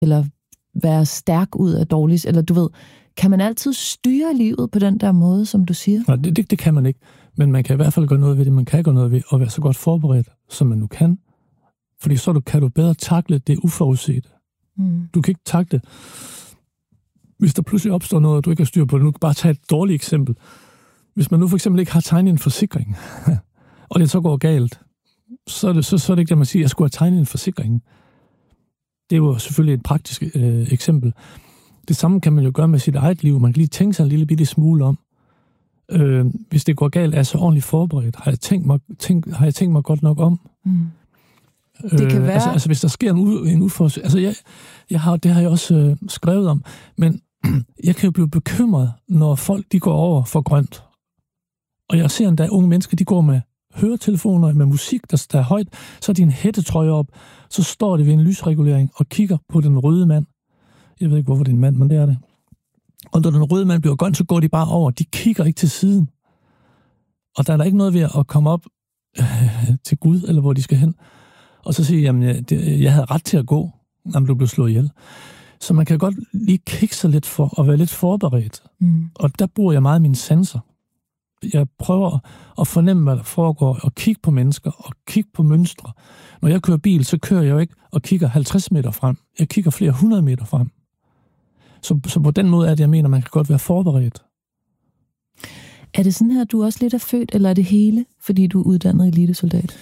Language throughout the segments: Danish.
eller være stærk ud af dårligt, eller du ved, kan man altid styre livet på den der måde, som du siger? Nej, det kan man ikke. Men man kan i hvert fald gøre noget ved det. Man kan gøre noget ved at være så godt forberedt, som man nu kan. Fordi så kan du bedre takle det uforudsete. Du kan ikke takle, hvis der pludselig opstår noget, og du ikke har styr på det. Nu kan bare tage et dårligt eksempel. Hvis man nu for eksempel ikke har tegnet en forsikring, og det så går galt, så er det ikke det, man siger, at jeg skulle have tegnet en forsikring. Det er jo selvfølgelig et praktisk eksempel. Det samme kan man jo gøre med sit eget liv. Man kan lige tænke sig en lille bitte smule om. Hvis det går galt, er jeg så ordentligt forberedt? Har jeg tænkt mig godt nok om? Det kan være... Altså hvis der sker en uforudsigt... Altså det har jeg også skrevet om, men jeg kan jo blive bekymret, når folk de går over for grønt. Og jeg ser endda unge mennesker, de går med høretelefoner, med musik, der er højt, så er de en hættetrøje op, så står de ved en lysregulering og kigger på den røde mand. Jeg ved ikke, hvorfor det er en mand, men det er det. Og når den røde mand bliver grøn, så går de bare over. De kigger ikke til siden. Og der er der ikke noget ved at komme op til Gud, eller hvor de skal hen. Og så sige, jamen, jeg havde ret til at gå, når du blev slået ihjel. Så man kan godt lige kigge sig lidt for at være lidt forberedt. Og der bruger jeg meget mine sanser. Jeg prøver at fornemme, hvad der foregår, og kigge på mennesker, og kigge på mønstre. Når jeg kører bil, så kører jeg jo ikke og kigger 50 meter frem. Jeg kigger flere 100 meter frem. Så på den måde er det, jeg mener, man kan godt være forberedt. Er det sådan her, at du også lidt er født, eller er det hele, fordi du er uddannet elitesoldat?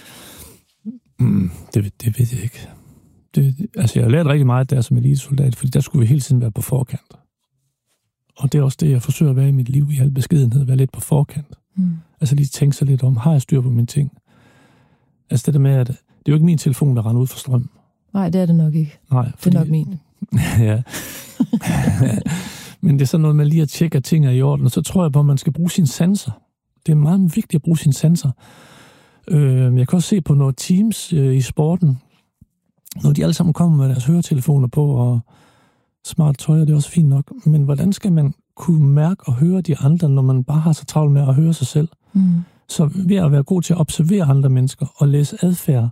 Det ved jeg ikke. Jeg har lært rigtig meget der som elitesoldat, fordi der skulle vi hele tiden være på forkant. Og det er også det, jeg forsøger at være i mit liv, i al beskedenhed, at være lidt på forkant. Altså lige tænke sig lidt om, har jeg styr på mine ting? Altså det der med, at det er jo ikke min telefon, der render ud for strøm. Nej, det er det nok ikke. Nej, det er nok min. Ja. Men det er sådan noget med lige at tjekke, at ting er i orden, og så tror jeg på, at man skal bruge sine sanser. Det er meget vigtigt at bruge sine sanser. Jeg kan også se på nogle teams i sporten, når de alle sammen kommer med deres høretelefoner på, og smart tøj, det er også fint nok. Men hvordan skal man kunne mærke og høre de andre, når man bare har så travlt med at høre sig selv? Så ved at være god til at observere andre mennesker og læse adfærd,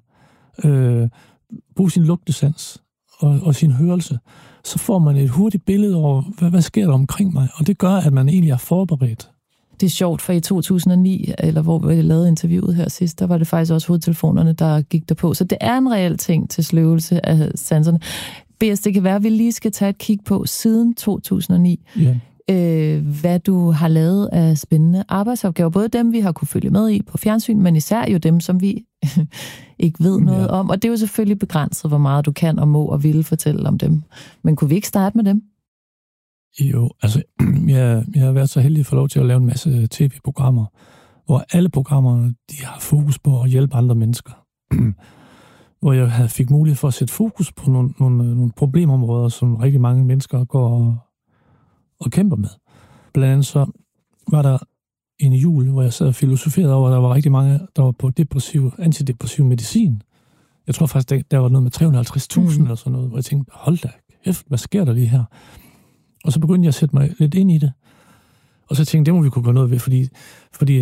bruge sin lugtesans og sin hørelse, så får man et hurtigt billede over, hvad sker der omkring mig? Og det gør, at man egentlig er forberedt. Det er sjovt, for i 2009, eller hvor vi lavede interviewet her sidst, der var det faktisk også hovedtelefonerne, der gik derpå. Så det er en reel ting til sløvelse af sanserne. BS, det kan være, at vi lige skal tage et kig på siden 2009, hvad du har lavet af spændende arbejdsopgaver. Både dem, vi har kunne følge med i på fjernsyn, men især jo dem, som vi ikke ved noget om. Og det er jo selvfølgelig begrænset, hvor meget du kan og må og vil fortælle om dem. Men kunne vi ikke starte med dem? Jo, altså, jeg har været så heldig at få lov til at lave en masse tv-programmer, hvor alle programmerne, de har fokus på at hjælpe andre mennesker. Hvor jeg fik mulighed for at sætte fokus på nogle problemområder, som rigtig mange mennesker går og kæmper med. Blandt andet så var der en jul, hvor jeg sad og filosoferede over, at der var rigtig mange, der var på antidepressiv medicin. Jeg tror faktisk, der var noget med 350.000 eller sådan noget, hvor jeg tænkte, hold da kæft, hvad sker der lige her? Og så begyndte jeg at sætte mig lidt ind i det. Og så tænkte jeg, det må vi kunne gøre noget ved, fordi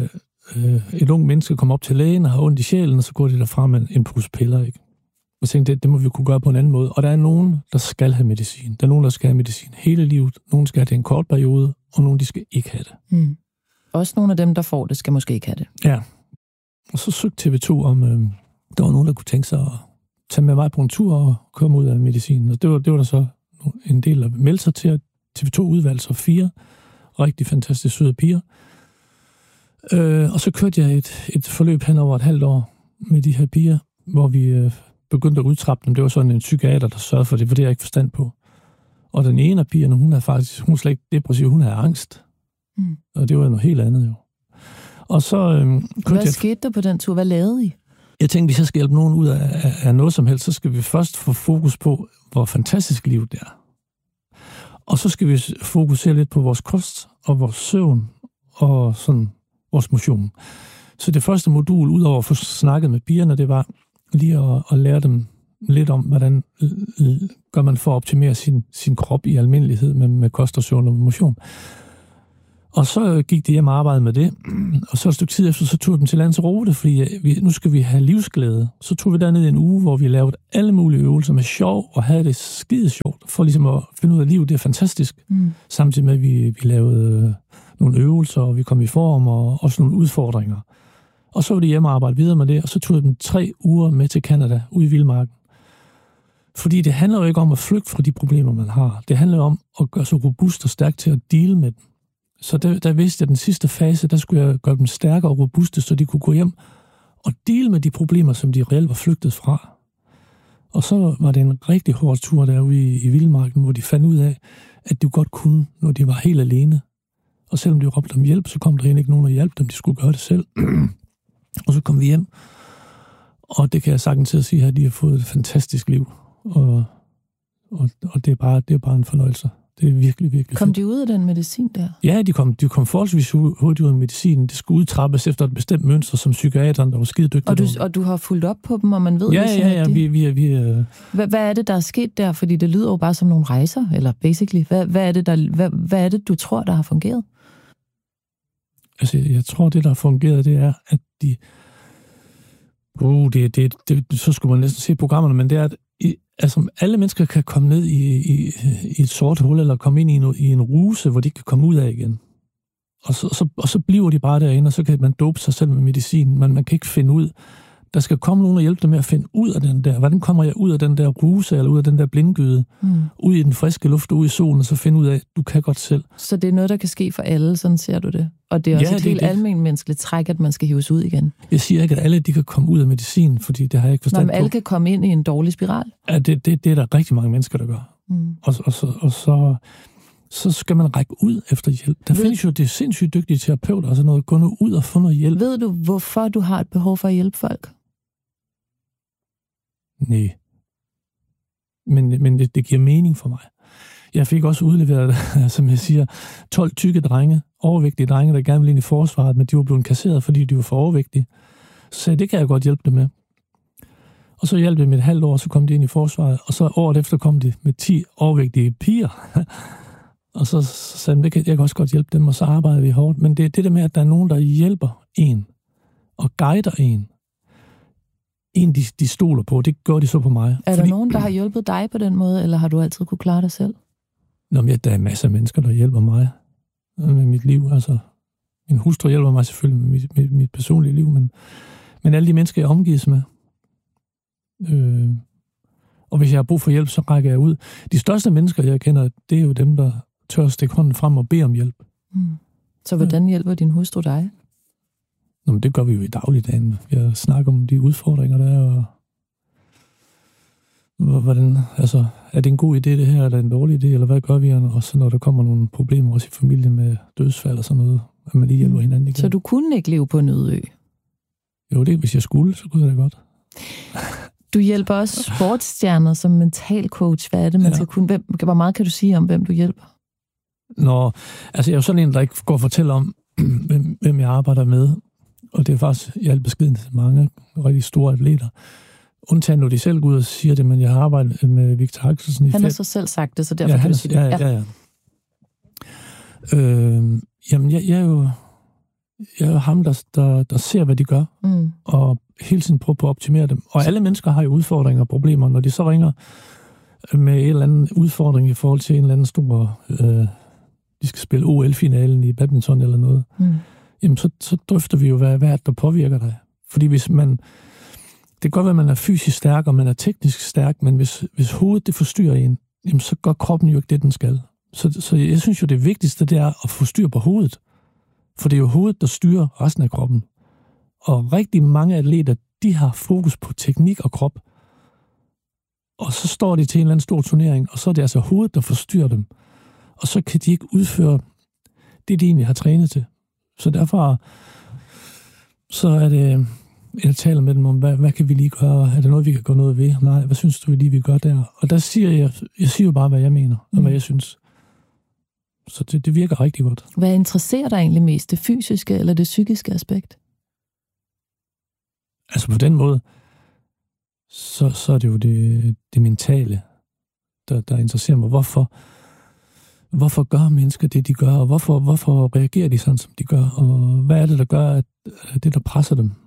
et ung menneske kommer op til lægen og har ondt i sjælen, og så går de derfra med en pose piller, ikke? Og så tænkte jeg, det må vi kunne gøre på en anden måde. Og der er nogen, der skal have medicin. Der er nogen, der skal have medicin hele livet. Nogen skal have det en kort periode, og nogen, de skal ikke have det. Også nogle af dem, der får det, skal måske ikke have det. Ja. Og så søgte TV2 om, der var nogen, der kunne tænke sig at tage med mig på en tur og komme ud af medicinen. Og det var der så en del, der meldte sig til, at TV2 udvalgte så 4 rigtig fantastisk søde piger. Og så kørte jeg et forløb hen over et halvt år med de her piger, hvor vi begyndte at udtrappe dem. Det var sådan en psykiater, der sørgede for det, for det har jeg ikke forstand på. Og den ene af pigerne, hun er slet ikke depressiv, hun havde angst. Og det var noget helt andet jo. Og så hvad skete der på den tur? Hvad lavede I? Jeg tænkte, hvis jeg skal hjælpe nogen ud af noget som helst, så skal vi først få fokus på, hvor fantastisk liv det er. Og så skal vi fokusere lidt på vores kost og vores søvn og sådan vores motion. Så det første modul, udover at få snakket med pigerne, det var lige at lære dem lidt om, hvordan gør man for at optimere sin krop i almindelighed med kost og søvn og motion. Og så gik de hjem og arbejdede med det, og så et stykke tid efter, så tog jeg dem til Lanzarote, fordi nu skal vi have livsglæde. Så tog vi derned i en uge, hvor vi lavede alle mulige øvelser med sjov, og havde det skide sjovt, for ligesom at finde ud af, at livet det er fantastisk. Samtidig med, at vi lavede nogle øvelser, og vi kom i form, og også nogle udfordringer. Og så var de hjemme og arbejde videre med det, og så tog jeg dem 3 uger med til Canada, ude i vildmarken. Fordi det handler jo ikke om at flygte fra de problemer, man har. Det handler om at gøre sig robust og stærk til at deale med dem. Så der vidste jeg, at den sidste fase, der skulle jeg gøre dem stærkere og robuste, så de kunne gå hjem og deale med de problemer, som de reelt var flygtet fra. Og så var det en rigtig hård tur derude i vildmarken, hvor de fandt ud af, at de godt kunne, når de var helt alene. Og selvom de råbte om hjælp, så kom der egentlig ikke nogen og hjalp dem. De skulle gøre det selv. Og så kom vi hjem. Og det kan jeg sagtens til at sige, at de har fået et fantastisk liv. Og det er bare en fornøjelse. Det er virkelig, virkelig Kom de ud af den medicin der? Ja, de kom forholdsvis hurtigt ud af medicinen. Det skulle udtrappes efter et bestemt mønster, som psykiateren, der var skide dygtig. Og du har fulgt op på dem, og man ved Ja, vi Hvad er det, der er sket der? Fordi det lyder jo bare som nogle rejser, eller basically. Hvad er det, du tror, der har fungeret? Altså, jeg tror, det, der har fungeret, det er, at de... så skulle man næsten se programmerne, men det er, at alle mennesker kan komme ned i et sort hul, eller komme ind i en ruse, hvor de kan komme ud af igen. Og så bliver de bare derinde, og så kan man dope sig selv med medicin, men man kan ikke finde ud. Der skal komme nogen og hjælpe dem med at finde ud af den der. Hvordan kommer jeg ud af den der ruse, eller ud af den der blindgyde? Ud i den friske luft, ud i solen, og så finde ud af, at du kan godt selv. Så det er noget, der kan ske for alle, sådan ser du det? Og det er også et helt almindeligt menneskeligt træk, at man skal hives ud igen? Jeg siger ikke, at alle de kan komme ud af medicin, fordi det har jeg ikke forstand på. Men alle kan komme ind i en dårlig spiral? Ja, det er der rigtig mange mennesker, der gør. Så skal man række ud efter hjælp. Der findes jo det sindssygt dygtige terapeuter, og sådan noget. Gå nu ud og få noget hjælp. Ved du, hvorfor du har et behov for at hjælpe folk? Nej. Men det giver mening for mig. Jeg fik også udleveret, som jeg siger, 12 tykke drenge, overvægtige drenge, der gerne ville ind i forsvaret, men de var blevet kasseret, fordi de var for overvægtige. Så sagde jeg, det kan jeg godt hjælpe dem med. Og så hjalp det med et halvt år, så kom de ind i forsvaret, og så året efter kom de med 10 overvægtige piger. Og så sagde jeg, jeg kan også godt hjælpe dem, og så arbejdede vi hårdt. Men det er det der med, at der er nogen, der hjælper en, og guider en. De stoler på, det gør de så på mig. Er der nogen, der har hjulpet dig på den måde, eller har du altid kunne klare dig selv? Nå, men der er masser af mennesker, der hjælper mig med mit liv. Altså, min hustru hjælper mig selvfølgelig med mit personlige liv, men alle de mennesker, jeg omgives med. Og hvis jeg har brug for hjælp, så rækker jeg ud. De største mennesker, jeg kender, det er jo dem, der tør at stikke hånden frem og bede om hjælp. Så hvordan hjælper din hustru dig? Nå, men det gør vi jo i dagligdagen. Jeg snakker om de udfordringer, der er, og hvordan, altså, er det en god idé det her, eller en dårlig idé, eller hvad gør vi? Og så når der kommer nogle problemer også i familien med dødsfald og sådan noget, at man lige hjælper hinanden igen. Så du kunne ikke leve på en øde ø? Jo, det hvis jeg skulle, så kunne jeg da godt. Du hjælper også sportsstjerner som mental coach. Hvad er det, man skal kunne? Hvor meget kan du sige om, hvem du hjælper? Nå, altså jeg er jo sådan en, der ikke går og fortæller om, hvem jeg arbejder med. Og det er faktisk i al beskeden til mange rigtig store atleter. Undtagen når de selv går ud og siger det, men jeg har arbejdet med Victor Axelsen i Han har så selv sagt det, så derfor kan du sige det. Ja. Jamen, jeg er jo ham, der ser, hvad de gør, og hele tiden prøver på at optimere dem. Og alle mennesker har jo udfordringer og problemer. Når de så ringer med en eller anden udfordring i forhold til en eller anden stor... de skal spille OL-finalen i badminton eller noget, jamen så drøfter vi jo, hvad er det, der påvirker dig. Fordi hvis man... Det kan godt være, at man er fysisk stærk, og man er teknisk stærk, men hvis hovedet det forstyrrer en, jamen så gør kroppen jo ikke det, den skal. Så jeg synes jo, det vigtigste, det er at få styr på hovedet. For det er jo hovedet, der styrer resten af kroppen. Og rigtig mange atleter, de har fokus på teknik og krop. Og så står de til en eller anden stor turnering, og så er det altså hovedet, der forstyrrer dem. Og så kan de ikke udføre det, de egentlig har trænet til. Så derfor så er det, jeg taler med dem om, hvad kan vi lige gøre? Er der noget, vi kan gøre noget ved? Nej, hvad synes du lige, vi gør der? Og der siger jeg siger jo bare, hvad jeg mener, og hvad jeg synes. Så det virker rigtig godt. Hvad interesserer dig egentlig mest? Det fysiske eller det psykiske aspekt? Altså på den måde, så er det jo det mentale, der interesserer mig. hvorfor gør mennesker det, de gør, og hvorfor reagerer de sådan, som de gør, og hvad er det, der gør, at det, der presser dem.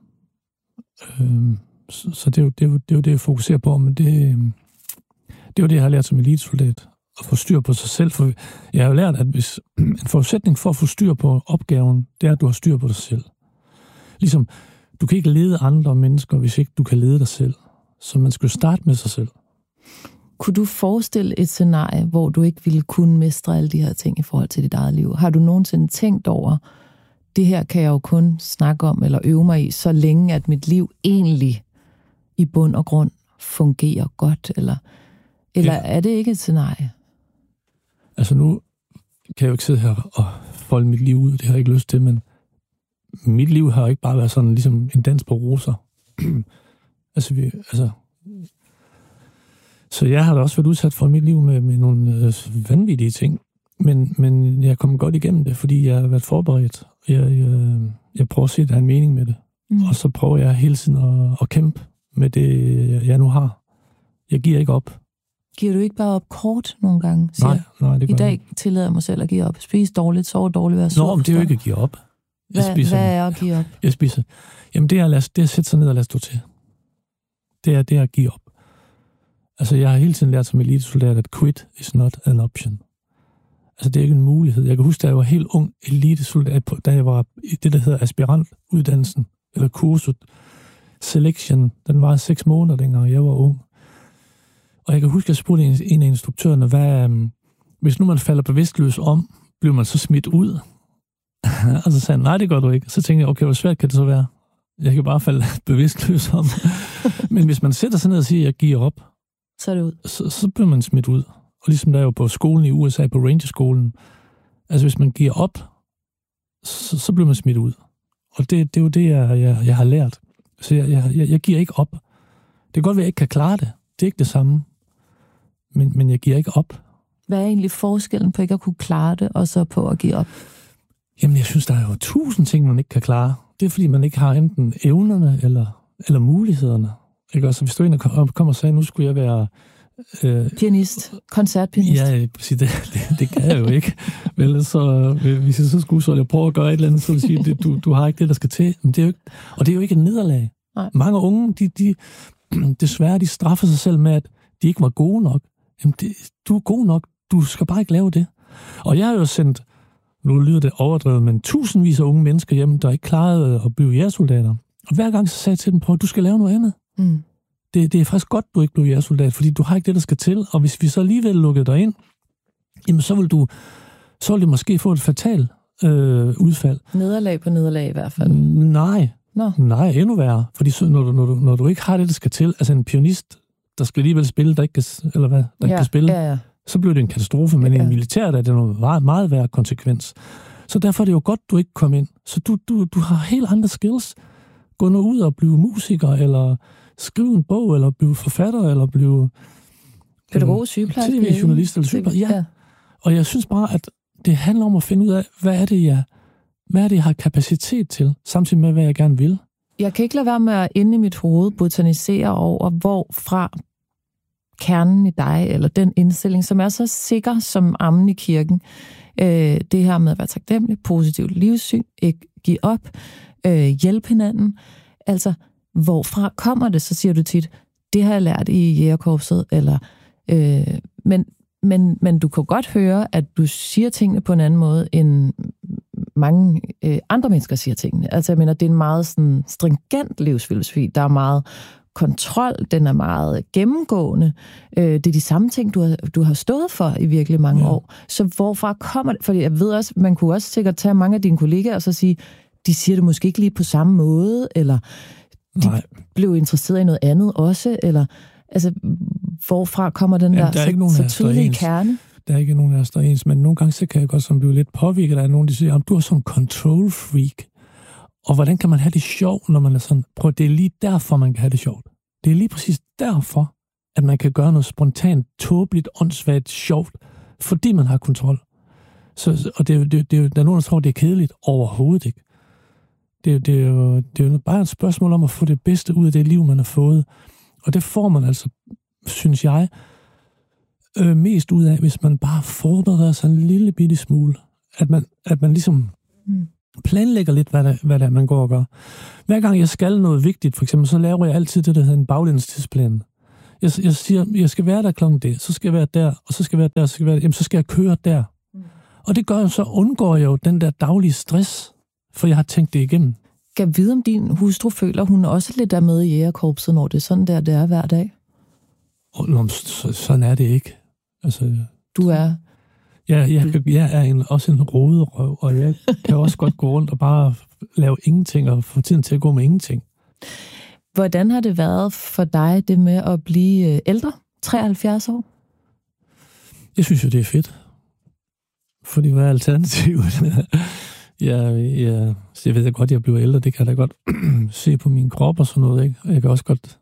Så det er jo det, jeg fokuserer på, men det er jo det, jeg har lært som elitesoldat, at få styr på sig selv, for jeg har jo lært, at hvis en forudsætning for at få styr på opgaven, det er, at du har styr på dig selv. Ligesom, du kan ikke lede andre mennesker, hvis ikke du kan lede dig selv. Så man skal starte med sig selv. Kunne du forestille et scenarie, hvor du ikke ville kunne mestre alle de her ting i forhold til dit eget liv? Har du nogensinde tænkt over, det her kan jeg jo kun snakke om eller øve mig i, så længe at mit liv egentlig i bund og grund fungerer godt? Eller er det ikke et scenarie? Altså nu kan jeg jo ikke sidde her og folde mit liv ud, det har jeg ikke lyst til, men mit liv har jo ikke bare været sådan ligesom en dans på roser. Så jeg har da også været udsat for mit liv med nogle vanvittige ting, men jeg er kommet godt igennem det, fordi jeg har været forberedt. Jeg prøver at se, at der er en mening med det. Og så prøver jeg hele tiden at kæmpe med det, jeg nu har. Jeg giver ikke op. Giver du ikke bare op kort nogle gange? Nej, det gør I dag tillader jeg mig selv at give op. Spise dårligt, sove dårligt, være sur. Nå, men det er jo ikke at give op. Hvad er at give op? Jeg spiser. Jamen, det er at sætte sig ned og lade stå til. Det er at give op. Altså, jeg har hele tiden lært som elitesoldat, at quit is not an option. Altså, det er ikke en mulighed. Jeg kan huske, da jeg var helt ung elitesoldat, da jeg var i det, der hedder aspirantuddannelsen, eller kurset, selection, den var 6 måneder, dengang jeg var ung. Og jeg kan huske, at jeg spurgte en af instruktørerne, hvis nu man falder bevidstløs om, bliver man så smidt ud? Og så sagde han, nej, det gør du ikke. Så tænkte jeg, okay, hvor svært kan det så være? Jeg kan bare falde bevidstløs om. Men hvis man sætter sig ned og siger, at jeg giver op, så er det ud. Så bliver man smidt ud. Og ligesom der er jo på skolen i USA, på Rangerskolen, altså hvis man giver op, så bliver man smidt ud. Og det er jo det, jeg har lært. Så jeg giver ikke op. Det kan godt være, at jeg ikke kan klare det. Det er ikke det samme. Men jeg giver ikke op. Hvad er egentlig forskellen på ikke at kunne klare det, og så på at give op? Jamen, jeg synes, der er jo 1000 ting, man ikke kan klare. Det er, fordi man ikke har enten evnerne eller mulighederne. Ikke? Altså, hvis du ind og kommer og sagde, nu skulle jeg være... pianist, koncertpianist. Ja, præcis. Det kan jeg jo ikke. Vel, så hvis jeg så skulle så jeg prøve at gøre et eller andet, så vil jeg sige, du har ikke det, der skal til. Men det er jo ikke, og det er jo ikke et nederlag. Nej. Mange unge, de desværre, de straffer sig selv med, at de ikke var gode nok. Jamen, du er god nok. Du skal bare ikke lave det. Og jeg har jo sendt, nu lyder det overdrevet, men tusindvis af unge mennesker hjem, der ikke klarede at blive jægersoldater. Og hver gang så sagde jeg til dem, prøv, du skal lave noget andet. Mm. Det er faktisk godt, du ikke blev jægersoldat, fordi du har ikke det, der skal til. Og hvis vi så alligevel lukkede dig ind, jamen så vil det måske få et fatalt udfald. Nederlag på nederlag i hvert fald. Nej, endnu værre. Fordi så, når du ikke har det, der skal til, altså en pianist, der skal alligevel spille, der ikke kan, eller hvad, der ikke kan spille, så bliver det en katastrofe, men i en militær er det noget meget, meget værre konsekvens. Så derfor er det jo godt, du ikke kom ind. Så du har helt andre skills. Gå nu ud og blive musiker, eller skrive en bog, eller blive forfatter, eller blive pædagog, sygeplejerske, tv-journalist eller sygeplejerske. Ja. Og jeg synes bare, at det handler om at finde ud af, hvad er det, jeg har kapacitet til, samtidig med, hvad jeg gerne vil. Jeg kan ikke lade være med at inde i mit hoved botanisere over, hvorfra kernen i dig, eller den indstilling, som er så sikker som ammen i kirken, det her med at være taknemmelig, positivt livssyn, ikke give op, hjælpe hinanden. Altså, hvorfra kommer det, så siger du tit, det har jeg lært i jægerkorpset, eller, men du kan godt høre, at du siger tingene på en anden måde, end mange andre mennesker siger tingene. Altså, jeg mener, det er en meget sådan, stringent livsfilosofi. Der er meget kontrol, den er meget gennemgående. Det er de samme ting, du har stået for i virkelig mange år. Så hvorfra kommer det? Fordi jeg ved også, man kunne også sikkert tage mange af dine kollegaer og så sige, de siger det måske ikke lige på samme måde, eller de blev interesseret i noget andet også, eller altså, hvorfra kommer den der så tydelige kerne? Der er ikke nogen af os, der er ens, men nogle gange så kan jeg godt blive lidt påvirket af nogen, der siger, at du er sådan en control freak. Og hvordan kan man have det sjovt, når man er sådan, prøv, det er lige derfor, man kan have det sjovt. Det er lige præcis derfor, at man kan gøre noget spontant, tåbeligt, åndssvagt, sjovt, fordi man har kontrol. Og der er nogen, der tror, det er kedeligt. Overhovedet ikke. Det er jo bare et spørgsmål om at få det bedste ud af det liv, man har fået. Og det får man altså, synes jeg, mest ud af, hvis man bare forbereder sig en lille bitte smule. At man ligesom planlægger lidt, hvad det er, man går og gør. Hver gang jeg skal noget vigtigt, for eksempel, så laver jeg altid det, der hedder en baglændstidsplan. Jeg siger, jeg skal være der klokken det, så skal jeg være der, og så skal jeg være der, så skal jeg køre der. Og det gør jeg, så undgår jeg jo den der daglige stress, for jeg har tænkt det igennem. Kan vide, om din hustru føler, hun også lidt der med i jægerkorpset, når det er sådan der, det er hver dag? Sådan er det ikke. Altså, du er... Jeg er også en roderøv, og jeg kan også godt gå rundt og bare lave ingenting, og få tiden til at gå med ingenting. Hvordan har det været for dig, det med at blive ældre? 73 år? Jeg synes jo, det er fedt. Fordi hvad er alternativet? Jeg ved godt, at jeg bliver ældre. Det kan jeg da godt se på min krop og sådan noget. Ikke? Jeg kan også godt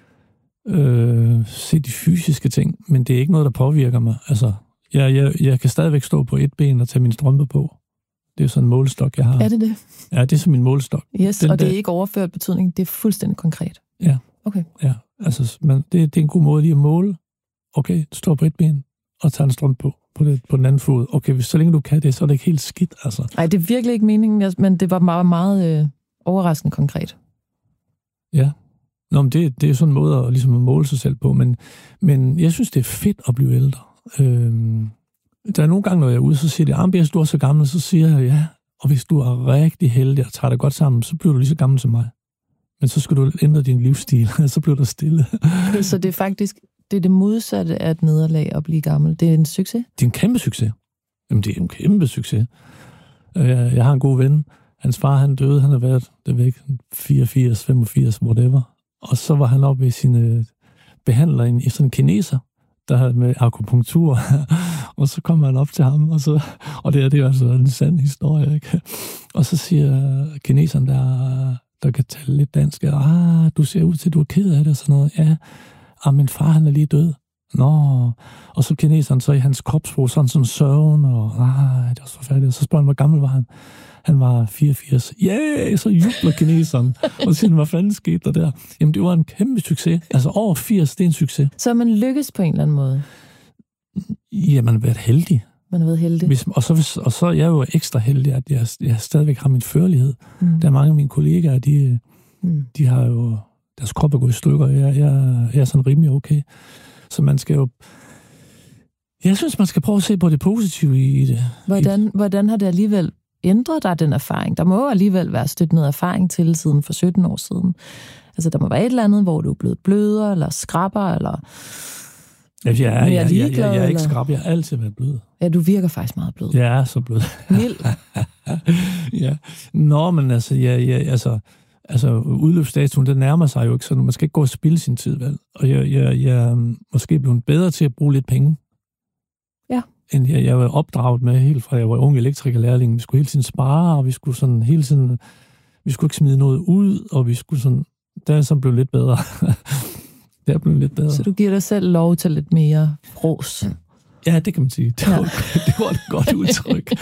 se de fysiske ting, men det er ikke noget, der påvirker mig. Altså, jeg kan stadigvæk stå på et ben og tage min strømpe på. Det er sådan en målestok, jeg har. Er det det? Ja, det er som min målestok. Yes, det er ikke overført betydning. Det er fuldstændig konkret. Ja. Okay. Ja, altså, det er en god måde lige at måle. Okay, du står på et ben og tager en strømpe på den anden fod. Okay, så længe du kan det, så er det ikke helt skidt, altså. Nej, det er virkelig ikke meningen, men det var meget, meget overraskende konkret. Ja. Nå, men det er sådan en måde at, ligesom at måle sig selv på, men jeg synes, det er fedt at blive ældre. Der er nogle gange, når jeg er ude, så siger de, hvis du er så gammel, så siger jeg, ja, og hvis du er rigtig heldig og tager dig godt sammen, så bliver du lige så gammel som mig. Men så skal du ændre din livsstil, så bliver du stille. Så det er faktisk, det modsatte af et nederlag at blive gammel. Det er en succes? Det er en kæmpe succes. Jamen, det er en kæmpe succes. Jeg har en god ven. Hans far, han døde, han har været, det ved ikke, 84, 85, whatever. Og så var han oppe i sine behandler i sådan en kineser, der havde med akupunktur, og så kommer han op til ham, og det er jo altså en sand historie, ikke? Og så siger kineseren, der kan tale lidt dansk, du ser ud til, at du er ked af det, og sådan noget. Ja, min far, han er lige død. Nå, og så kineseren så i hans kropsprog, sådan sørgen, og det var så forfærdeligt. Så spørger han, hvor gammel var han? Han var 84. Yeah, så jubler kineseren. Og siger, hvad fanden skete der? Jamen, det var en kæmpe succes. Altså, over 80, det er en succes. Så man lykkes på en eller anden måde? Ja, man har været heldig. Man har været heldig. Og så er jeg jo ekstra heldig, at jeg stadigvæk har min førlighed. Der er mange af mine kollegaer, de har jo... Deres krop er gået i stykker, og jeg er sådan rimelig okay. Så man skal jo... Jeg synes, man skal prøve at se på det positive i det. Hvordan har det alligevel ændret dig, den erfaring? Der må jo alligevel være stødt noget erfaring til siden for 17 år siden. Altså, der må være et eller andet, hvor du er blevet blødere, eller skrabber, eller... Jeg er ikke skrab, jeg har altid været blød. Ja, du virker faktisk meget blød. Jeg er så blød. Mild. Ja. Nå, men altså, udløbsdatoen, den nærmer sig jo ikke, så man skal ikke gå og spilde sin tid, vel? Og jeg er måske blevet bedre til at bruge lidt penge. Ja. End jeg var opdraget med helt fra jeg var ung elektrikerlærling. Vi skulle hele tiden spare, og vi skulle sådan hele tiden... Vi skulle ikke smide noget ud, og vi skulle sådan... Der er sådan blevet lidt bedre. Det er blevet lidt bedre. Så du giver dig selv lov til lidt mere ros? Ja, det kan man sige. Det var et godt udtryk.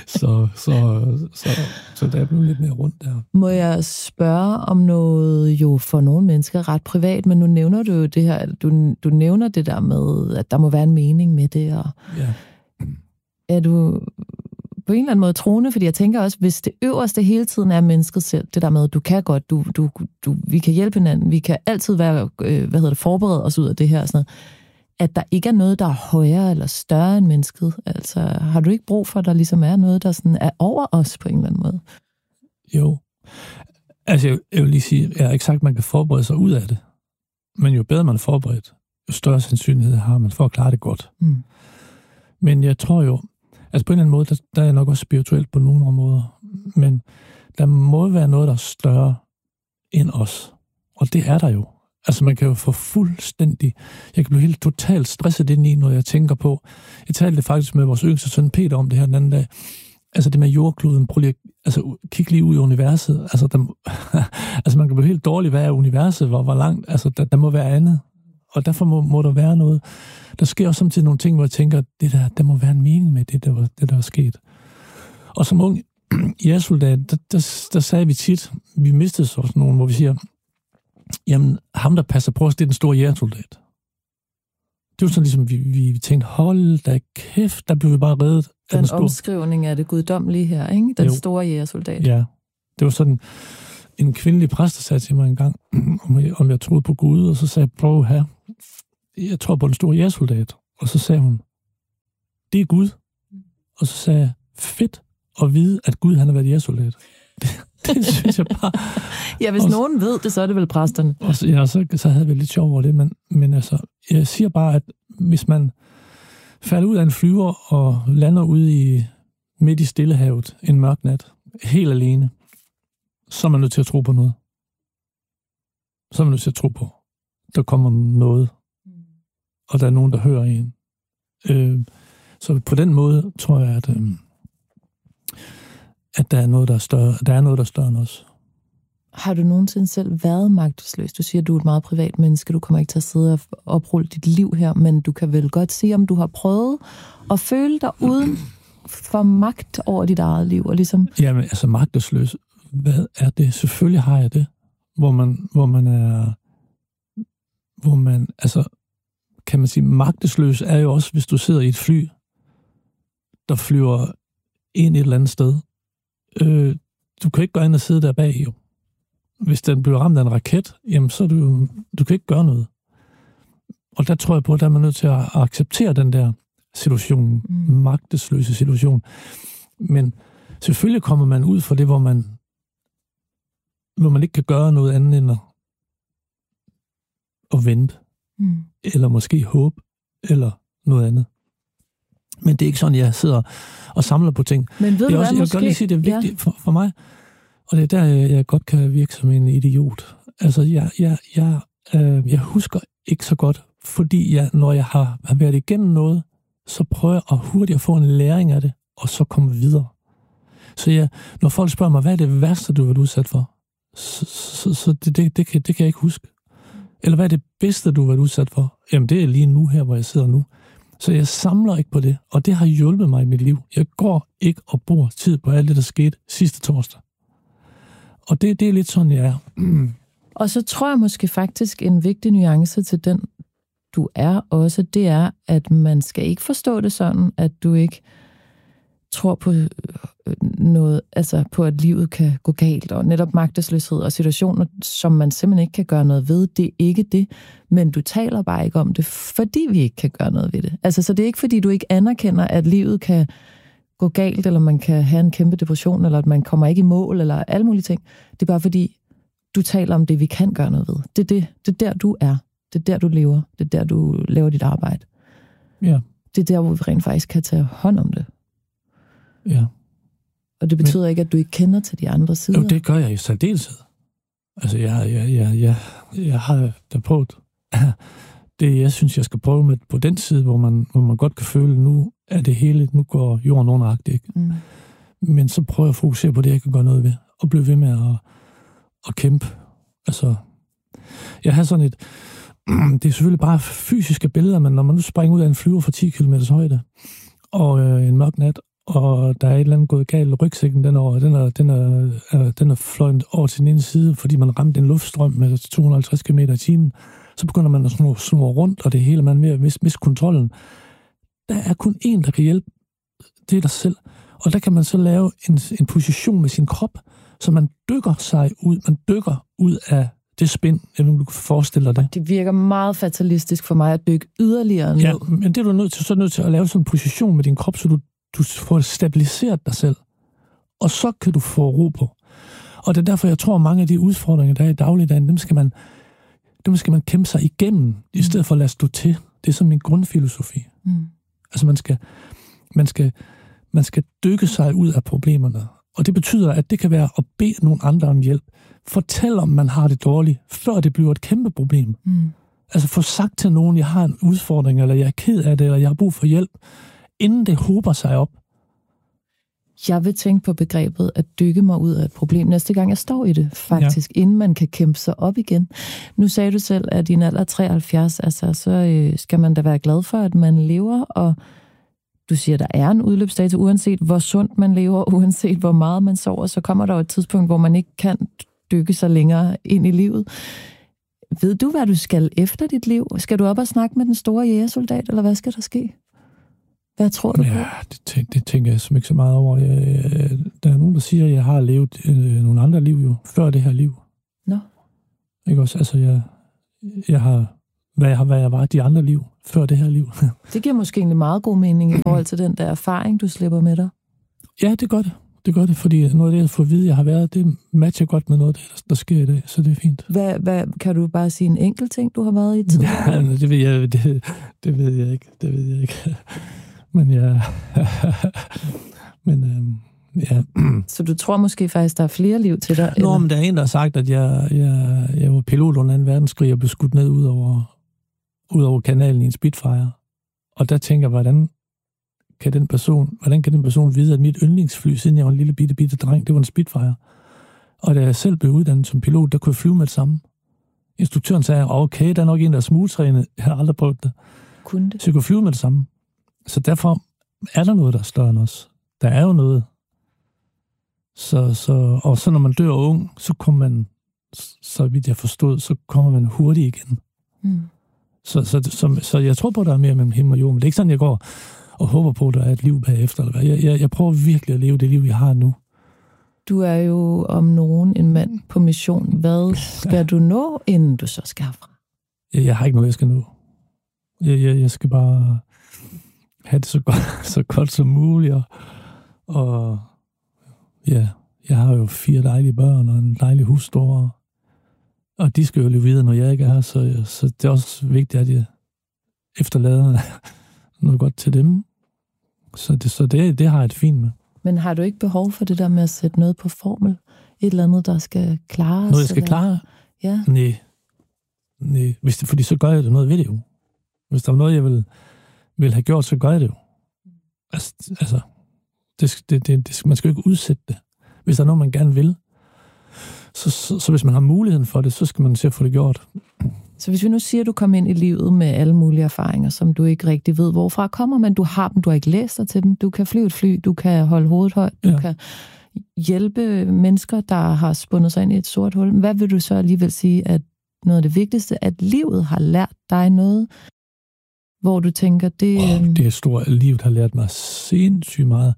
Så der er blevet lidt mere rundt der. Må jeg spørge om noget jo for nogle mennesker ret privat, men nu nævner du jo det her, du nævner det der med, at der må være en mening med det. Og ja. Er du på en eller anden måde troende? Fordi jeg tænker også, hvis det øverste hele tiden er mennesket selv, det der med, at du kan godt, vi kan hjælpe hinanden, vi kan altid være, forberede os ud af det her, sådan noget, at der ikke er noget, der er højere eller større end mennesket. Altså, har du ikke brug for, at der ligesom er noget, der sådan er over os på en eller anden måde? Jo. Altså, jeg vil lige sige, jeg har ikke sagt, at man kan forberede sig ud af det. Men jo bedre man er forberedt, jo større sandsynlighed har man for at klare det godt. Mm. Men jeg tror jo, altså på en eller anden måde, der er jeg nok også spirituelt på nogle områder, men der må være noget, der er større end os. Og det er der jo. Altså man kan jo få fuldstændig... Jeg kan blive helt totalt stresset ind i, når jeg tænker på... Jeg talte faktisk med vores yngste søn Peter om det her den anden dag. Altså det med jordkloden, prøv lige kig lige ud i universet. Altså man kan blive helt dårlig, hvad er universet, hvor langt... Altså der må være andet. Og derfor må der være noget. Der sker også samtidig nogle ting, hvor jeg tænker, der må være en mening med det der er sket. Og som ung jægersoldat, der sagde vi tit, vi mistede så også nogen, hvor vi siger, jamen ham der passer på os, det er den store jægersoldat. Det var sådan ligesom, vi tænkte, hold da kæft, der blev vi bare reddet. Den omskrivning af det guddommelige her, ikke? Den store jægersoldat. Ja, det var sådan, en kvindelig præst, der sagde til mig en gang, om jeg troede på Gud, og så sagde jeg, prøv her, jeg tror på den store jægersoldat. Og så sagde hun, det er Gud. Og så sagde jeg, fedt at vide, at Gud han har været jægersoldat. Det synes jeg bare... Ja, hvis nogen ved det, så er det vel præsterne. Og så havde vi lidt sjov over det, men altså, jeg siger bare, at hvis man falder ud af en flyver og lander ude midt i Stillehavet en mørk nat, helt alene, så er man nødt til at tro på noget. Så er man nødt til at tro på, der kommer noget, og der er nogen, der hører en. Så på den måde tror jeg, at der er noget, der er større. Der er noget, der er større end os. Har du nogensinde selv været magtesløs? Du siger, at du er et meget privat menneske. Du kommer ikke til at sidde og oprulle dit liv her, men du kan vel godt sige, om du har prøvet at føle dig uden for magt over dit eget liv. Og ligesom... Jamen, altså magtesløs. Hvad er det? Selvfølgelig har jeg det. Hvor man, altså, kan man sige, magtesløs er jo også, hvis du sidder i et fly, der flyver ind et eller andet sted. Du kan ikke gå ind og sidde der bag, jo. Hvis den bliver ramt af en raket, jamen så du kan ikke gøre noget. Og der tror jeg på, at der er man nødt til at acceptere den der situation, magtesløse situation. Men selvfølgelig kommer man ud for det, hvor man ikke kan gøre noget andet end at vente. Eller måske håbe, eller noget andet. Men det er ikke sådan, jeg sidder og samler på ting. Men ved du hvad, jeg kan godt lige sige, det er vigtigt for mig, og det er der, jeg godt kan virke som en idiot. Altså, jeg husker ikke så godt, fordi når jeg har været igennem noget, så prøver jeg at hurtigt få en læring af det, og så komme videre. Så når folk spørger mig, hvad er det værste, du har været udsat for? Så det kan jeg ikke huske. Eller hvad er det bedste, du har været udsat for? Jamen, det er lige nu her, hvor jeg sidder nu. Så jeg samler ikke på det, og det har hjulpet mig i mit liv. Jeg går ikke og bruger tid på alt det, der skete sidste torsdag. Og det er lidt sådan, jeg er. Og så tror jeg måske faktisk, en vigtig nuance til den, du er også, det er, at man skal ikke forstå det sådan, at du ikke tror på noget, altså på, at livet kan gå galt, og netop magtesløshed og situationer, som man simpelthen ikke kan gøre noget ved. Det er ikke det, men du taler bare ikke om det, fordi vi ikke kan gøre noget ved det. Altså, så det er ikke, fordi du ikke anerkender, at livet kan gå galt, eller man kan have en kæmpe depression, eller at man kommer ikke i mål, eller alle mulige ting. Det er bare fordi, du taler om det, vi kan gøre noget ved. Det er der, du er. Det er der, du lever. Det er der, du laver dit arbejde. Ja. Det er der, hvor vi rent faktisk kan tage hånd om det. Ja. Og det betyder ikke, at du ikke kender til de andre sider. Jo, det gør jeg i særdeleshed. Altså, jeg har da prøvet det, jeg synes, jeg skal prøve med på den side, hvor man godt kan føle, nu er det hele, nu går jorden underagtigt, ikke? Men så prøver jeg at fokusere på det, jeg kan gøre noget ved, og blive ved med at kæmpe. Altså, jeg har sådan det er selvfølgelig bare fysiske billeder, men når man nu springer ud af en flyver for 10 km højde, og en mørk nat, og der er et eller andet gået galt, rygsækken, den er fløjet over til den ene side, fordi man ramte en luftstrøm med 250 km i timen, så begynder man at snurre rundt, og det hele, man er ved at miste kontrollen. Der er kun én, der kan hjælpe. Det er dig selv. Og der kan man så lave en position med sin krop, så man dykker sig ud. Man dykker ud af det spind, eller du kan forestille dig det. Det virker meget fatalistisk for mig at dykke yderligere ned. Ja, men det er du nødt til at lave sådan en position med din krop, så du får stabiliseret dig selv. Og så kan du få ro på. Og det er derfor, jeg tror, at mange af de udfordringer, der er i dagligdagen, dem skal man kæmpe sig igennem, i stedet for at lade stå til. Det er sådan min grundfilosofi. Altså, man skal dykke sig ud af problemerne. Og det betyder, at det kan være at bede nogle andre om hjælp. Fortæl om, man har det dårligt, før det bliver et kæmpe problem. Altså, få sagt til nogen, jeg har en udfordring, eller jeg er ked af det, eller jeg har brug for hjælp, inden det hober sig op. Jeg vil tænke på begrebet at dykke mig ud af et problem næste gang jeg står i det, faktisk, inden man kan kæmpe sig op igen. Nu sagde du selv, at din alder er 73, altså så skal man da være glad for, at man lever, og du siger, at der er en udløbsdato, uanset hvor sundt man lever, uanset hvor meget man sover, så kommer der et tidspunkt, hvor man ikke kan dykke sig længere ind i livet. Ved du, hvad du skal efter dit liv? Skal du op og snakke med den store jægersoldat, eller hvad skal der ske? Hvad tror du på? Ja, det tænker jeg ikke så meget over. Der er nogen, der siger, at jeg har levet nogle andre liv jo, før det her liv. Nå. Ikke også? Altså, jeg har, hvad jeg var de andre liv, før det her liv. Det giver måske egentlig meget god mening i forhold til den der erfaring, du slipper med dig. Ja, det gør det. Det gør det, fordi noget af det, jeg får at vide, jeg har været, det matcher godt med noget af det, der sker i dag, så det er fint. Hvad kan du bare sige en enkelt ting, du har været i tid? Ja, det ved jeg ikke. Men ja. Ja. Så du tror måske faktisk, der er flere liv til dig? Nå, men der er en, der har sagt, at jeg var pilot under 2. verdenskrig og blev skudt ned ud over kanalen i en Spitfire. Og der tænker jeg, hvordan kan den person vide, at mit yndlingsfly, siden jeg var en lille bitte dreng, det var en Spitfire. Og da jeg selv blev uddannet som pilot, der kunne jeg flyve med det samme. Instruktøren sagde, okay, der er nok en, der er smugtrænet. Jeg har aldrig prøvet det. Kunne det? Så jeg kunne flyve med det samme. Så derfor er der noget, der er større end os. Der er jo noget. Og så når man dør ung, så kommer man, så vidt jeg forstod, så kommer man hurtigt igen. Mm. Så jeg tror på, at der er mere mellem himmel og jord. Men det er ikke sådan, jeg går og håber på, at der er et liv bagefter. Eller hvad. Jeg prøver virkelig at leve det liv, jeg har nu. Du er jo om nogen en mand på mission. Hvad skal du nå, inden du så skal herfra? Jeg har ikke noget, jeg skal nå. Jeg skal bare have det så godt som muligt. Og ja, jeg har jo 4 dejlige børn og en dejlig hustru. Og de skal jo leve videre, når jeg ikke er her. Så det er også vigtigt, at jeg efterlader noget godt til dem. Så det har jeg det fint med. Men har du ikke behov for det der med at sætte noget på formel? Et eller andet, der skal klare? Noget, jeg skal klare? Ja. Nej. Fordi så gør jeg det noget ved det jo. Hvis der er noget, jeg vil have gjort, så gør jeg det jo. Altså man skal jo ikke udsætte det. Hvis der er noget, man gerne vil, så hvis man har muligheden for det, så skal man se at få det gjort. Så hvis vi nu siger, at du kommer ind i livet med alle mulige erfaringer, som du ikke rigtig ved, hvorfra kommer, men du har dem, du har ikke læst dig til dem, du kan flyve et fly, du kan holde hovedet højt, du kan hjælpe mennesker, der har spundet sig ind i et sort hul. Hvad vil du så alligevel sige, at noget af det vigtigste, at livet har lært dig noget, hvor du tænker, det... Det er stort, at livet har lært mig sindssygt meget.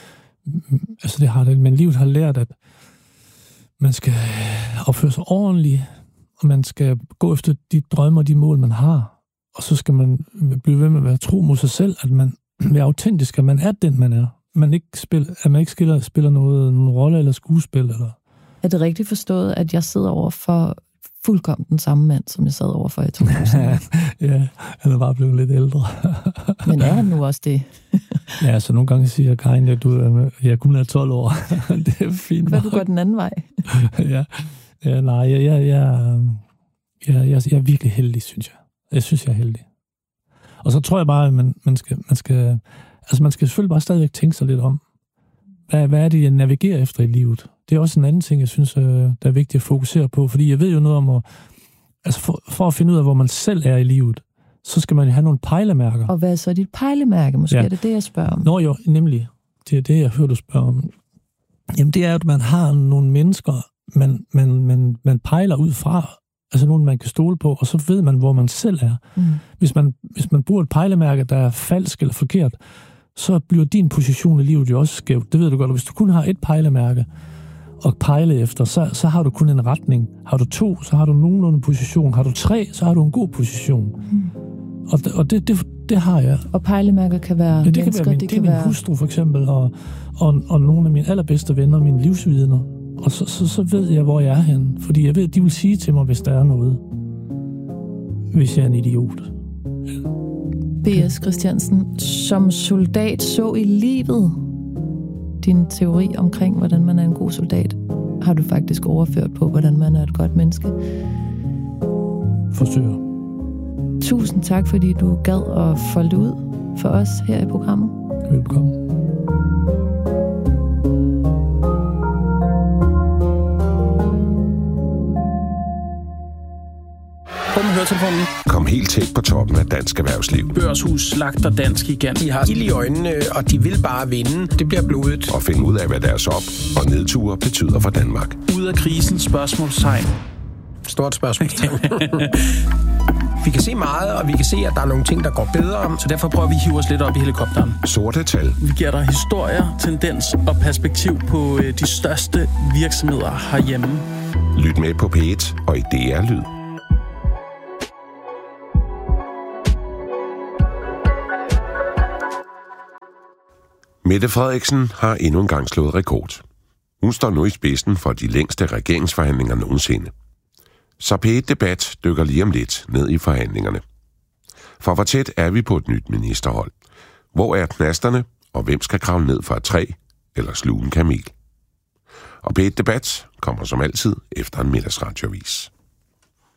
Altså det har det, men livet har lært, at man skal opføre sig ordentligt, og man skal gå efter de drømme og de mål, man har. Og så skal man blive ved med at være tro mod sig selv, at man er autentisk, at man er den, man er. At man ikke spiller nogen rolle eller skuespil. Eller... Er det rigtigt forstået, at jeg sidder over for fuldkommen den samme mand, som jeg sad over for i 2000? Ja, han er bare blevet lidt ældre. Men er han nu også det? Ja, så nogle gange siger Karin, at jeg kun er 12 år. Det er fint. Hvad du går den anden vej? Ja, nej, jeg er virkelig heldig, synes jeg. Jeg synes, jeg er heldig. Og så tror jeg bare, at man skal selvfølgelig bare stadigvæk tænke sig lidt om, hvad er det, jeg navigerer efter i livet? Det er også en anden ting, jeg synes, der er vigtigt at fokusere på, fordi jeg ved jo noget om for at finde ud af, hvor man selv er i livet, så skal man jo have nogle pejlemærker. Og hvad er så dit pejlemærke? Måske er det det, jeg spørger om. Nå jo, nemlig. Det er det, jeg hører, du spørger om. Jamen, det er, at man har nogle mennesker, man pejler ud fra, altså nogen, man kan stole på, og så ved man, hvor man selv er. Mm. Hvis man bruger et pejlemærke, der er falsk eller forkert, så bliver din position i livet jo også skævt. Det ved du godt. Hvis du kun har et pejlemærke og pejle efter, så har du kun en retning. Har du 2, så har du nogenlunde position. Har du 3, så har du en god position. Mm. Og det har jeg. Og pejlemærker kan være det mennesker. Det kan være min hustru for eksempel, og nogle af mine allerbedste venner, mine livsvidner. Og så ved jeg, hvor jeg er henne. Fordi jeg ved, at de vil sige til mig, hvis der er noget. Hvis jeg er en idiot. B.S. Christiansen, som soldat så i livet din teori omkring, hvordan man er en god soldat, har du faktisk overført på, hvordan man er et godt menneske. Forsøger. Tusind tak, fordi du gad at folde det ud for os her i programmet. Velkommen. Kom helt tæt på toppen af dansk erhvervsliv. Børshus slagter Dansk Gigant. De har ild i øjnene, og de vil bare vinde. Det bliver blodet. Og finde ud af, hvad deres op- og nedture betyder for Danmark. Ud af krisen? Spørgsmålstegn. Stort spørgsmål. Vi kan se meget, og vi kan se, at der er nogle ting, der går bedre. Så derfor prøver vi at hive os lidt op i helikopteren. Sorte tal. Vi giver dig historier, tendens og perspektiv på de største virksomheder herhjemme. Lyt med på P1 og i DR Lyd. Mette Frederiksen har endnu en gang slået rekord. Hun står nu i spidsen for de længste regeringsforhandlinger nogensinde. Så P1-debat dykker lige om lidt ned i forhandlingerne. For hvor tæt er vi på et nyt ministerhold? Hvor er knasterne, og hvem skal kravle ned fra et træ eller sluge en kamel? Og P1-debat kommer som altid efter en middagsradioavis.